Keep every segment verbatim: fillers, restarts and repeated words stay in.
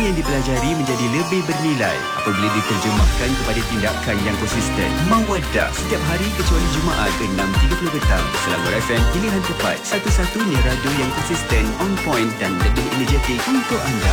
yang dipelajari menjadi lebih bernilai apabila diterjemahkan kepada tindakan yang konsisten. Mawaddah setiap hari kecuali Jumaat enam tiga puluh petang. Selangor F M, pilihan tepat, satu-satunya radio yang konsisten, on point dan lebih energetik untuk anda.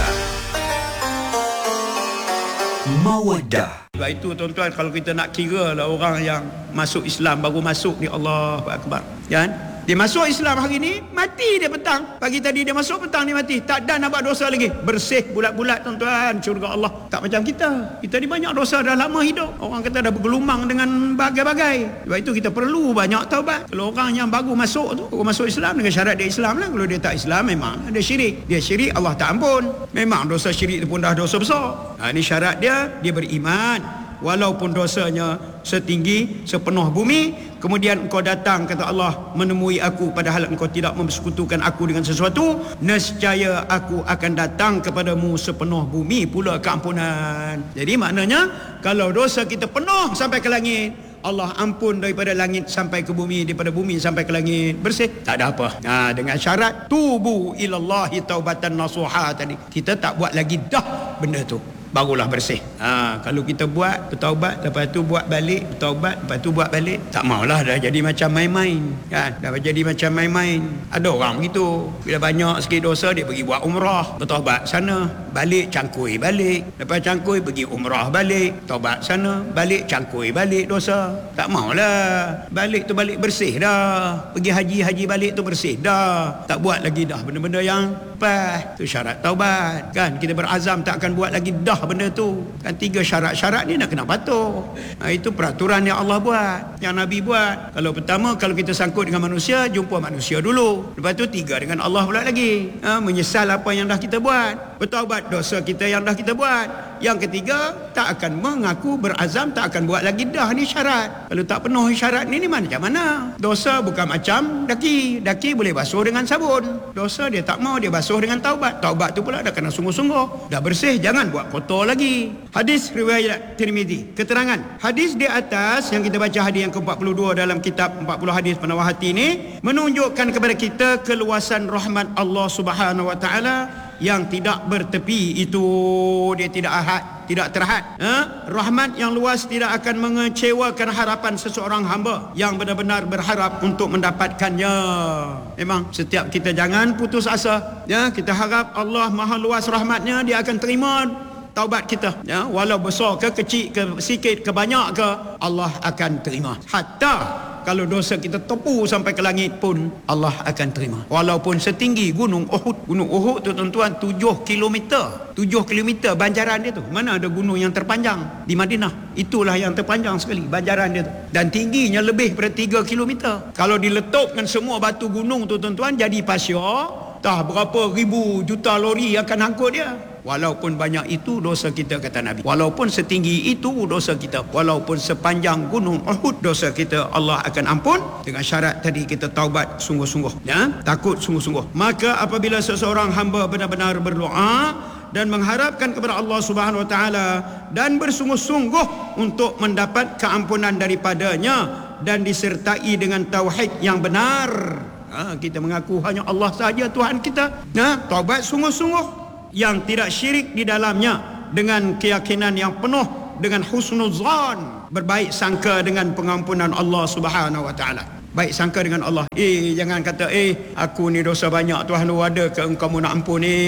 Mawaddah. Sebab itu tuan-tuan, kalau kita nak kira lah orang yang masuk Islam baru masuk ni, Allahu Akbar, kan? Dia masuk Islam hari ni, mati dia petang. Pagi tadi dia masuk, petang dia mati. Tak ada nak buat dosa lagi. Bersih bulat-bulat tuan-tuan, syurga Allah. Tak macam kita. Kita ni banyak dosa dah lama hidup. Orang kata dah bergelumang dengan bagai-bagai. Sebab itu kita perlu banyak taubat. Kalau orang yang baru masuk tu, baru masuk Islam dengan syarat dia Islam lah. Kalau dia tak Islam, memang dia syirik. Dia syirik, Allah tak ampun. Memang dosa syirik itu pun dah dosa besar. Ha, ini syarat dia, dia beriman. Walaupun dosanya setinggi sepenuh bumi, kemudian engkau datang, kata Allah, menemui aku padahal engkau tidak mempersekutukan aku dengan sesuatu, nescaya aku akan datang kepadamu sepenuh bumi pula keampunan. Jadi maknanya kalau dosa kita penuh sampai ke langit, Allah ampun daripada langit sampai ke bumi, daripada bumi sampai ke langit, bersih, tak ada apa. Ha, dengan syarat tubu ilallahi taubatan nasuha tadi. Kita tak buat lagi dah benda tu, barulah bersih. Ha, kalau kita buat bertaubat, lepas tu buat balik, bertaubat, lepas tu buat balik, tak maulah, dah jadi macam main-main, kan? Dah jadi macam main-main. Ada orang begitu, bila banyak sikit dosa dia pergi buat umrah, bertaubat sana, balik cangkui balik, lepas cangkui pergi umrah balik, taubat sana, balik cangkui balik dosa. Tak maulah, balik tu balik bersih dah, pergi haji-haji balik tu bersih dah, tak buat lagi dah benda-benda yang pas. Tu syarat taubat, kan? Kita berazam tak akan buat lagi dah benda tu, kan? Tiga syarat-syarat ni nak kena patuh. Ha, itu peraturan yang Allah buat, yang Nabi buat. Kalau pertama, kalau kita sangkut dengan manusia, jumpa manusia dulu. Lepas tu tiga, dengan Allah pula lagi. Ha, menyesal apa yang dah kita buat, bertaubat dosa kita yang dah kita buat. Yang ketiga, tak akan mengaku, berazam tak akan buat lagi dah. Ni syarat. Kalau tak penuh syarat ni, ni macam mana? Dosa bukan macam daki. Daki boleh basuh dengan sabun. Dosa dia tak mau, dia basuh dengan taubat. Taubat tu pula dah kena sungguh-sungguh. Dah bersih, jangan buat kotor lagi. Hadis riwayat Tirmizi. Keterangan hadis di atas yang kita baca, hadis yang ke empat puluh dua dalam kitab empat puluh hadis penawar hati ni, menunjukkan kepada kita keluasan rahmat Allah Subhanahu wa taala yang tidak bertepi. Itu dia tidak ahad, tidak terhad. Ha? Rahmat yang luas tidak akan mengecewakan harapan seseorang hamba yang benar-benar berharap untuk mendapatkannya. Memang setiap kita jangan putus asa, ya. Kita harap Allah maha luas rahmatnya, dia akan terima taubat kita, ya. Walau besar ke kecil ke sikit ke banyak ke, Allah akan terima. Hatta kalau dosa kita tepu sampai ke langit pun Allah akan terima. Walaupun setinggi gunung Uhud. Gunung Uhud tu tuan-tuan tujuh kilometer. tujuh kilometer banjaran dia tu. Mana ada gunung yang terpanjang di Madinah? Itulah yang terpanjang sekali banjaran dia tu. Dan tingginya lebih daripada tiga kilometer. Kalau diletupkan semua batu gunung tu tuan-tuan jadi pasir, tak berapa ribu juta lori akan angkut dia. Walaupun banyak itu dosa kita, kata Nabi. Walaupun setinggi itu dosa kita, walaupun sepanjang gunung Uhud dosa kita, Allah akan ampun dengan syarat tadi kita taubat sungguh-sungguh, ya, takut sungguh-sungguh. Maka apabila seseorang hamba benar-benar berdoa dan mengharapkan kepada Allah Subhanahu wa taala dan bersungguh-sungguh untuk mendapat keampunan daripadanya dan disertai dengan tauhid yang benar, ha, kita mengaku hanya Allah sahaja Tuhan kita, nah, taubat sungguh-sungguh yang tidak syirik di dalamnya, dengan keyakinan yang penuh, dengan husnuzan, berbaik sangka dengan pengampunan Allah Subhanahu wa taala. Baik sangka dengan Allah. Eh, jangan kata eh aku ni dosa banyak Tuhan, ada ke engkau nak ampun ni?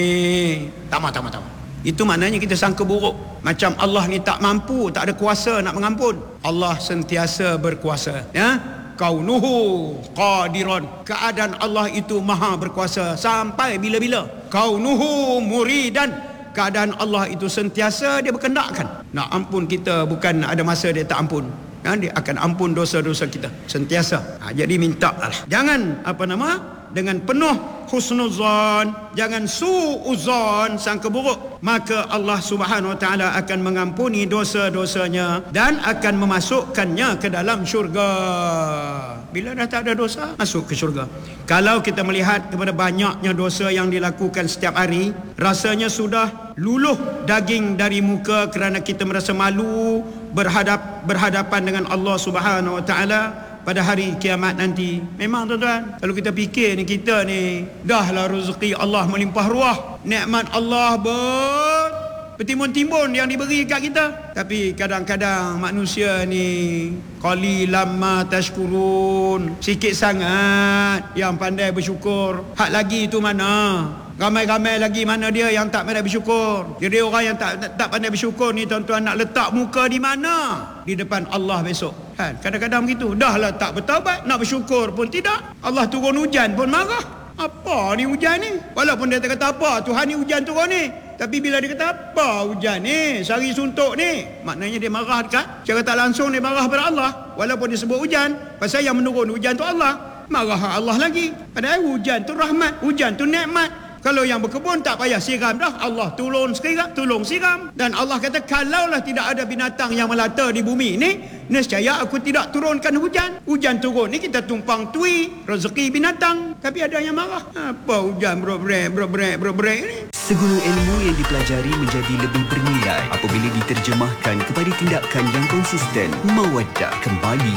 Tak mau, tak mau, tak mau. Itu maknanya kita sangka buruk. Macam Allah ni tak mampu, tak ada kuasa nak mengampun. Allah sentiasa berkuasa, ya. Kaunuhu qadiran, keadaan Allah itu maha berkuasa sampai bila-bila. Kaunuhu muridan, keadaan Allah itu sentiasa dia berkendakkan nak ampun kita, bukan ada masa dia tak ampun, ha, dia akan ampun dosa-dosa kita sentiasa. Ha, jadi minta lah, jangan apa nama dengan penuh husnuzan, jangan suuzan, sangka buruk, maka Allah Subhanahu wa taala akan mengampuni dosa-dosanya dan akan memasukkannya ke dalam syurga. Bila dah tak ada dosa, masuk ke syurga. Kalau kita melihat kepada banyaknya dosa yang dilakukan setiap hari, rasanya sudah luluh daging dari muka kerana kita merasa malu berhadap berhadapan dengan Allah Subhanahu wa taala pada hari kiamat nanti. Memang tuan-tuan, kalau kita fikir ni, kita ni dahlah rezeki Allah melimpah ruah, nikmat Allah ber Bertimbun-timbun yang diberi kat kita. Tapi kadang-kadang manusia ni qalilan ma tashkurun, sikit sangat yang pandai bersyukur. Hak lagi tu mana? Ramai-ramai lagi mana dia yang tak pandai bersyukur. Jadi orang yang tak tak pandai bersyukur ni tuan-tuan nak letak muka di mana? Di depan Allah besok. Kan? Kadang-kadang begitu. Dah lah tak bertaubat, nak bersyukur pun tidak. Allah turun hujan pun marah. Apa ni hujan ni? Walaupun dia kata apa, Tuhan ni hujan turun ni. Tapi bila dia kata apa hujan ni, sari suntuk ni, maknanya dia marah dekat. Secara tak langsung dia marah pada Allah. Walaupun dia sebut hujan, pasal yang menurun hujan tu Allah. Marah Allah lagi. Padahal hujan tu rahmat, hujan tu nikmat. Kalau yang berkebun tak payah siram dah, Allah tolong siram, tolong siram. Dan Allah kata kalaulah tidak ada binatang yang melata di bumi ni, nescaya aku tidak turunkan hujan. Hujan turun ni kita tumpang tui rezeki binatang. Tapi ada yang marah. Apa hujan bro-brek, bro-brek, bro-brek ni? Segala ilmu yang dipelajari menjadi lebih bernilai apabila diterjemahkan kepada tindakan yang konsisten. Mawaddah kembali